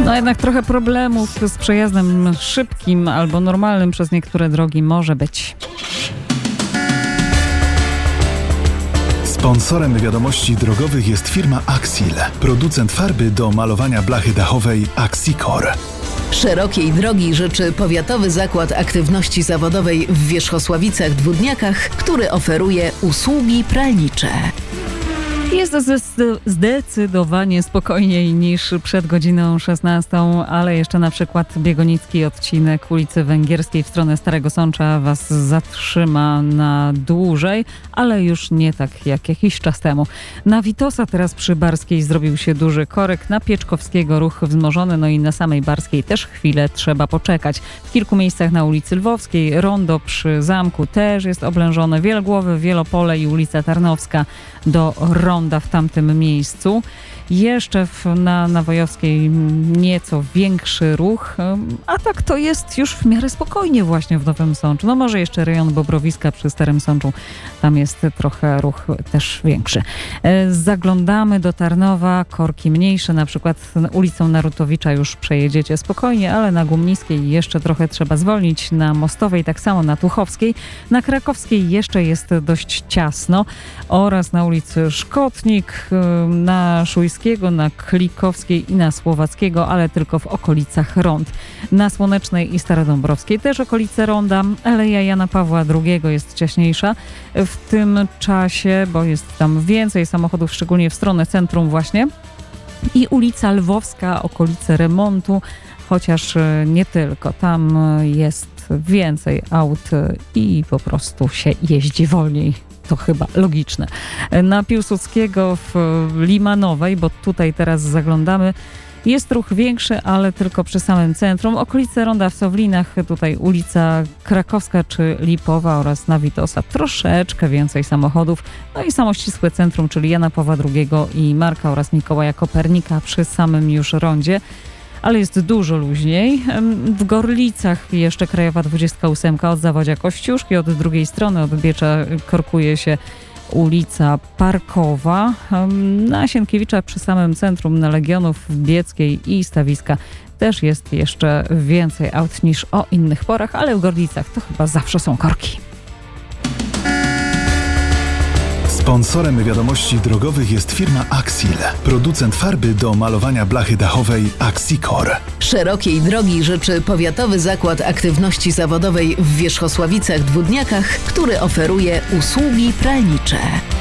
No jednak trochę problemów z przejazdem szybkim albo normalnym przez niektóre drogi może być. Sponsorem wiadomości drogowych jest firma Axil, producent farby do malowania blachy dachowej Axicor. Szerokiej drogi życzy Powiatowy Zakład Aktywności Zawodowej w Wierzchosławicach-Dwódniakach, który oferuje usługi pralnicze. Jest zdecydowanie spokojniej niż przed godziną 16, ale jeszcze na przykład biegonicki odcinek ulicy Węgierskiej w stronę Starego Sącza Was zatrzyma na dłużej, ale już nie tak jak jakiś czas temu. Na Witosa teraz przy Barskiej zrobił się duży korek, na Pieczkowskiego ruch wzmożony, no i na samej Barskiej też chwilę trzeba poczekać. W kilku miejscach na ulicy Lwowskiej, rondo przy Zamku też jest oblężone, Wielgłowy, Wielopole i ulica Tarnowska do ronda w tamtym miejscu. Jeszcze na Nawojowskiej nieco większy ruch, a tak to jest już w miarę spokojnie właśnie w Nowym Sączu. No może jeszcze rejon Bobrowiska przy Starym Sączu, tam jest trochę ruch też większy. Zaglądamy do Tarnowa, korki mniejsze, na przykład ulicą Narutowicza już przejedziecie spokojnie, ale na Gumniskiej jeszcze trochę trzeba zwolnić, na Mostowej tak samo, na Tuchowskiej, na Krakowskiej jeszcze jest dość ciasno oraz na ulicy Szkotnik, na Szujskiego, na Klikowskiej i na Słowackiego, ale tylko w okolicach rond. Na Słonecznej i Starodąbrowskiej też okolice ronda, Aleja Jana Pawła II jest ciaśniejsza w tym czasie, bo jest tam więcej samochodów, szczególnie w stronę centrum właśnie. I ulica Lwowska, okolice Remontu, chociaż nie tylko. Tam jest więcej aut i po prostu się jeździ wolniej. To chyba logiczne. Na Piłsudskiego w Limanowej, bo tutaj teraz zaglądamy, jest ruch większy, ale tylko przy samym centrum. Okolice ronda w Sowlinach, tutaj ulica Krakowska czy Lipowa oraz na Witosa troszeczkę więcej samochodów. No i samo ścisłe centrum, czyli Jana Pawła II i Marka oraz Mikołaja Kopernika przy samym już rondzie. Ale jest dużo luźniej. W Gorlicach jeszcze Krajowa 28 od Zawodzia Kościuszki, od drugiej strony od Biecza korkuje się ulica Parkowa. Na Sienkiewicza przy samym centrum, na Legionów Bieckiej i Stawiska też jest jeszcze więcej aut niż o innych porach, ale w Gorlicach to chyba zawsze są korki. Sponsorem wiadomości drogowych jest firma Axil, producent farby do malowania blachy dachowej Axicor. Szerokiej drogi życzy Powiatowy Zakład Aktywności Zawodowej w Wierzchosławicach-Dwódniakach, który oferuje usługi pralnicze.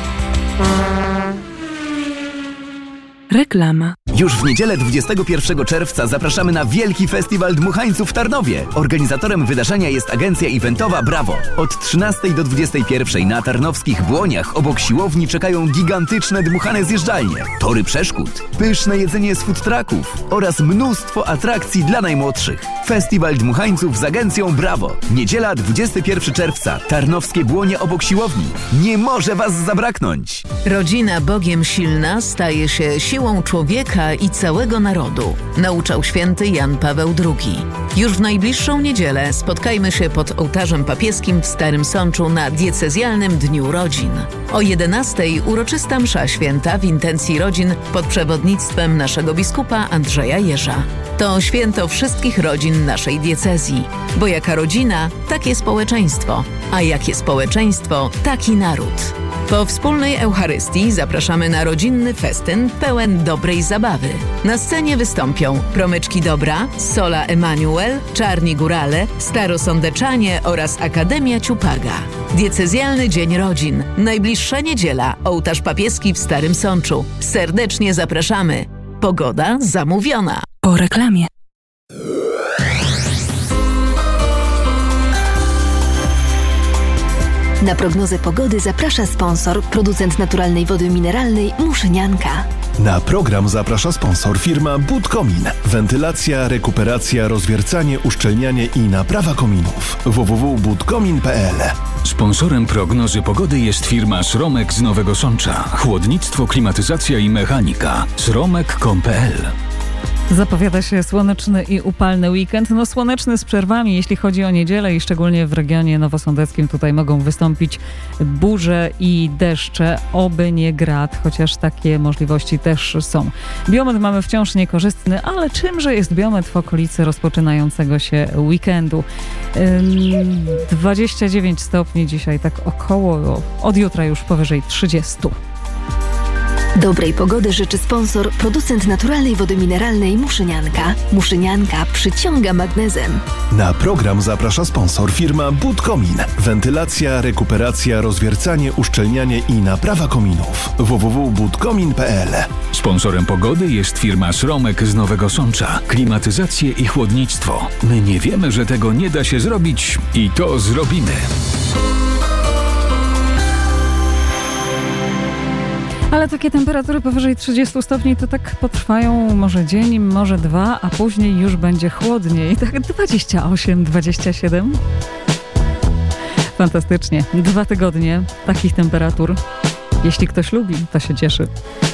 Reklama. Już w niedzielę 21 czerwca zapraszamy na Wielki Festiwal Dmuchańców w Tarnowie. Organizatorem wydarzenia jest agencja eventowa Brawo. Od 13 do 21 na tarnowskich Błoniach obok siłowni czekają gigantyczne dmuchane zjeżdżalnie, tory przeszkód, pyszne jedzenie z food trucków oraz mnóstwo atrakcji dla najmłodszych. Festiwal Dmuchańców z agencją Brawo. Niedziela 21 czerwca. Tarnowskie Błonie obok siłowni. Nie może Was zabraknąć. Rodzina Bogiem silna staje się siłą człowieka i całego narodu, nauczał święty Jan Paweł II. Już w najbliższą niedzielę spotkajmy się pod ołtarzem papieskim w Starym Sączu na diecezjalnym Dniu Rodzin. O 11:00 uroczysta msza święta w intencji rodzin pod przewodnictwem naszego biskupa Andrzeja Jerza. To święto wszystkich rodzin naszej diecezji, bo jaka rodzina, takie społeczeństwo, a jakie społeczeństwo, taki naród. Po wspólnej Eucharystii zapraszamy na rodzinny festyn pełen dobrej zabawy. Na scenie wystąpią Promyczki Dobra, Sola Emanuel, Czarni Górale, Starosądeczanie oraz Akademia Ciupaga. Diecezjalny Dzień Rodzin. Najbliższa niedziela. Ołtarz papieski w Starym Sączu. Serdecznie zapraszamy. Pogoda zamówiona. Po reklamie. Na prognozę pogody zaprasza sponsor, producent naturalnej wody mineralnej Muszynianka. Na program zaprasza sponsor firma Budkomin. Wentylacja, rekuperacja, rozwiercanie, uszczelnianie i naprawa kominów. www.budkomin.pl. Sponsorem prognozy pogody jest firma Sromek z Nowego Sącza. Chłodnictwo, klimatyzacja i mechanika. sromek.com.pl Zapowiada się słoneczny i upalny weekend. No słoneczny z przerwami, jeśli chodzi o niedzielę i szczególnie w regionie nowosądeckim. Tutaj mogą wystąpić burze i deszcze, oby nie grad, chociaż takie możliwości też są. Biometr mamy wciąż niekorzystny, ale czymże jest biometr w okolicy rozpoczynającego się weekendu? 29 stopni dzisiaj, tak około, od jutra już powyżej 30. Dobrej pogody życzy sponsor, producent naturalnej wody mineralnej Muszynianka. Muszynianka przyciąga magnezem. Na program zaprasza sponsor firma Budkomin. Wentylacja, rekuperacja, rozwiercanie, uszczelnianie i naprawa kominów. www.budkomin.pl. Sponsorem pogody jest firma Szromek z Nowego Sącza. Klimatyzację i chłodnictwo. My nie wiemy, że tego nie da się zrobić i to zrobimy. Ale takie temperatury powyżej 30 stopni to tak potrwają może dzień, może dwa, a później już będzie chłodniej. Tak 28, 27. Fantastycznie. 2 tygodnie takich temperatur. Jeśli ktoś lubi, to się cieszy.